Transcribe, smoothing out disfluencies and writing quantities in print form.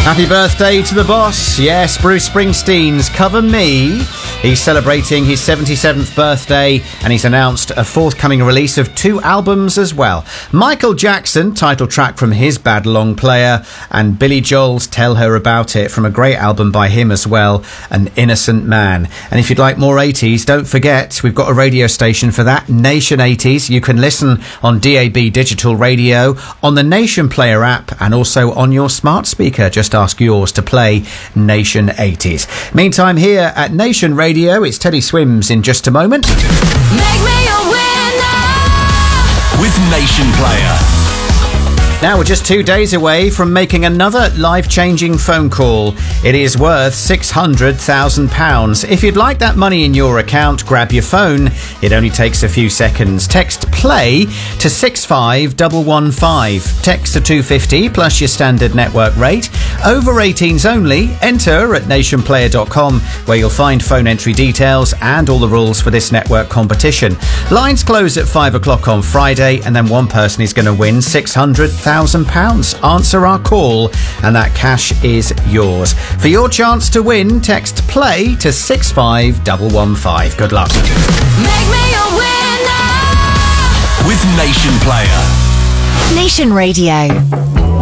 Happy birthday to the boss. Yes, Bruce Springsteen's Cover Me. He's celebrating his 77th birthday and he's announced a forthcoming release of 2 albums as well. Michael Jackson, title track from his Bad Long Player, and Billy Joel's Tell Her About It from a great album by him as well, An Innocent Man. And if you'd like more 80s, don't forget, we've got a radio station for that, Nation 80s. You can listen on DAB digital radio, on the Nation Player app, and also on your smart speaker. Just ask yours to play Nation 80s. Meantime, here at Nation Radio, it's Teddy Swims in just a moment. Make me a winner with Nation Player. Now we're just 2 days away from making another life-changing phone call. It is worth £600,000. If you'd like that money in your account, grab your phone. It only takes a few seconds. Text PLAY to 65115. Text to 250 plus your standard network rate. Over 18s only. Enter at nationplayer.com where you'll find phone entry details and all the rules for this network competition. Lines close at 5 o'clock on Friday and then one person is going to win £600,000. Answer our call and that cash is yours. For your chance to win, text PLAY to 65115. Good luck. Make me a winner with Nation Player. Nation Radio.